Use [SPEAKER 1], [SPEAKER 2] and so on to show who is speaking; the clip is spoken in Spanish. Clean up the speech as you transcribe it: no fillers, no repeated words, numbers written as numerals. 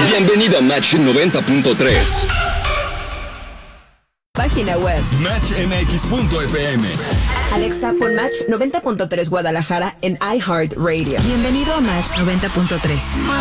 [SPEAKER 1] Bienvenido a Match 90.3.
[SPEAKER 2] Página web
[SPEAKER 3] matchmx.fm.
[SPEAKER 2] Alexa, pon Match 90.3 Guadalajara en iHeartRadio.
[SPEAKER 4] Bienvenido a Match 90.3.